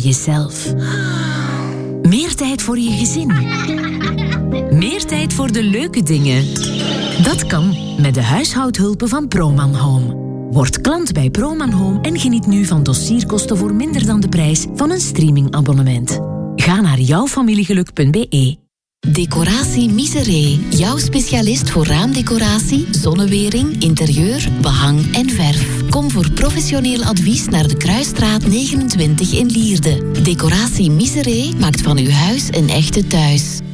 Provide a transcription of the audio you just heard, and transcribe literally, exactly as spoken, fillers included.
jezelf. Meer tijd voor je gezin. Meer tijd voor de leuke dingen. Dat kan met de huishoudhulpen van Proman Home. Word klant bij Proman Home en geniet nu van dossierkosten voor minder dan de prijs van een streamingabonnement. Ga naar jouwfamiliegeluk punt be. Decoratie Miseré. Jouw specialist voor raamdecoratie, zonnewering, interieur, behang en verf. Kom voor professioneel advies naar de Kruisstraat negenentwintig in Lierde. Decoratie Miseré maakt van uw huis een echte thuis.